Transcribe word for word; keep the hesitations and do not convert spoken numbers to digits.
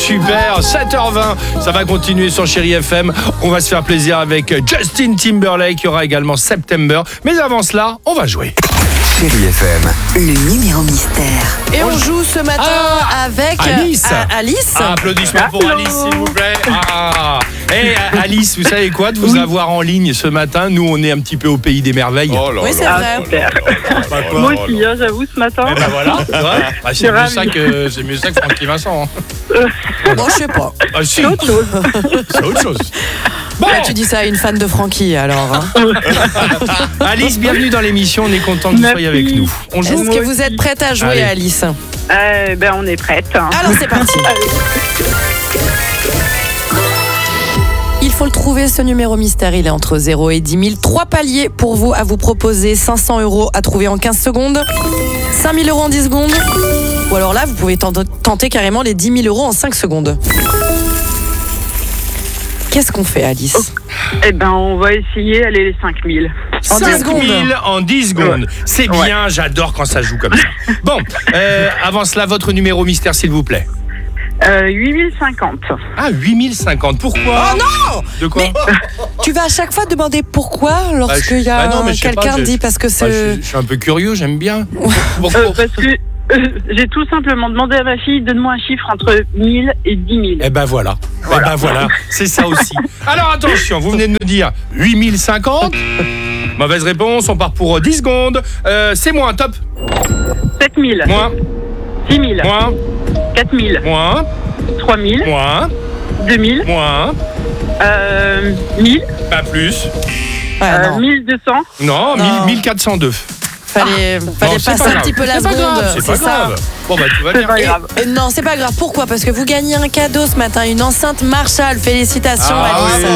super, sept heures vingt, ça va continuer sur Chérie F M. On va se faire plaisir avec Justin Timberlake, il y aura également September. Mais avant cela, on va jouer. Chérie F M, le numéro mystère. Et on joue ce matin Ah, avec Alice. A- Alice. Ah, applaudissements pour Alice, s'il vous plaît. Ah. Hey, Alice, vous savez quoi de vous avoir en ligne ce matin? Nous, on est un petit peu au pays des merveilles. Oh là Oui, là. c'est Ah, vrai. super. Bah, quoi, Moi oh aussi, là. hein, j'avoue, ce matin. Eh ben voilà, c'est vrai. Bah, c'est, suis mieux ravie. ça que, c'est mieux ça que Francky Vincent. Hein. Bon, je sais pas. Ah, si. C'est autre chose. C'est autre chose. Bon, Là, tu dis ça à une fan de Francky, alors. Hein. Alice, bienvenue dans l'émission. On est content que vous Merci. soyez avec nous. On joue. Est-ce Moi que vous êtes prête à jouer, Allez. Alice? Euh, ben, on est prête. hein. Alors, c'est parti. Il faut le trouver, ce numéro mystère. Il est entre zéro et dix mille. Trois paliers pour vous à vous proposer. cinq cents euros à trouver en quinze secondes. cinq mille euros en dix secondes. Ou alors là, vous pouvez tenter, tenter carrément les dix mille euros en cinq secondes. Qu'est-ce qu'on fait, Alice? Eh ben, on va essayer, allez, les cinq mille. En dix cinq secondes. mille en dix secondes. C'est bien, j'adore quand ça joue comme ça. Bon, euh, avant cela, votre numéro mystère, s'il vous plaît. Euh, huit mille cinquante. Ah, huit mille cinquante. Pourquoi? Oh non! De quoi? Tu vas à chaque fois demander pourquoi lorsqu'il y a Bah non, mais je sais pas, quelqu'un je- dit parce que Bah, c'est... je, je suis un peu curieux, j'aime bien. Pourquoi? Euh, parce que euh, j'ai tout simplement demandé à ma fille, donne-moi un chiffre entre mille et dix mille. Eh ben voilà, eh ben voilà, c'est ça aussi. Alors attention, vous venez de me dire huit mille cinquante. Mauvaise réponse, on part pour dix secondes. Euh, c'est moins, top. sept mille. Moins, six mille. moins, quatre mille. moins, trois mille. moins, deux mille. moins, Euh, mille. pas plus. Ouais, euh, non. mille deux cents. Non, Non. mille quatre cent deux. Fallait, fallait Non, c'est passer pas un grave. petit peu la C'est pas seconde. grave, c'est pas ça. grave. Bon bah tu vas C'est bien. pas grave. Et non, c'est pas grave. Pourquoi? Parce que vous gagnez un cadeau ce matin, une enceinte Marshall. Félicitations, Ah Alice. oui.